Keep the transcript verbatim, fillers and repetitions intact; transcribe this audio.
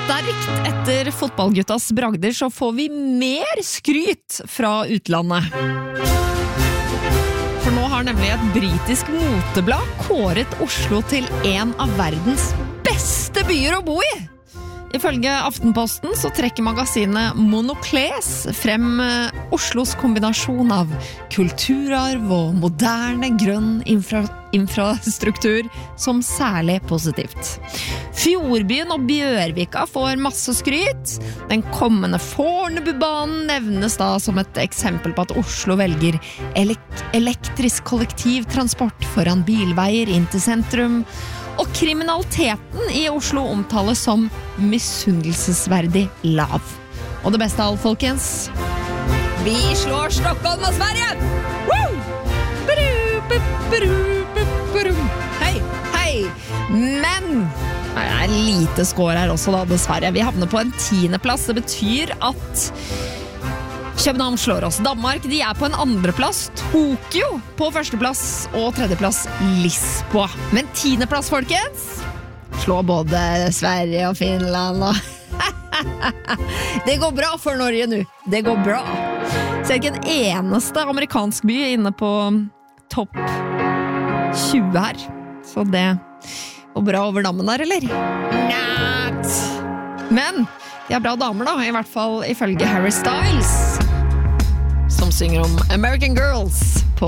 sterkt etter fotballguttas bragder så får vi mer skryt fra utlandet. For nå har nemlig et britisk moteblad kåret Oslo til en av verdens beste byer å bo i. Ifølge Aftenposten så trekker magasinet Monocles frem Oslos kombinasjon av kulturarv og moderne grønn infra infrastruktur som særlig positivt. Fjordbyen og Bjørvika får masse skryt. Den kommende Fornebubanen nevnes da som et eksempel på at Oslo velger elek elektrisk kollektivtransport foran bilveier inn til sentrum. Og kriminaliteten i Oslo omtales som misunnelsesverdig lav. Og det beste av alt, folkens, vi slår Stockholm og Sverige! Woo! Hei, hei! Men det er lite skår her også da, dessverre. Vi havner på en tiendeplass. Det betyr at København slår oss. Danmark, de er på en andreplass. Tokyo på førsteplass. Og tredjeplass Lisboa. Men tiendeplass, folkens, slår både Sverige og Finland og det går bra for Norge nu. Det går bra. Så er ikke en eneste amerikansk by inne på topp tjue her. Så det går bra over dammen der, eller? Not! Men de er bra damer da, i hvert fall ifølge Harry Styles, som synger om American Girls.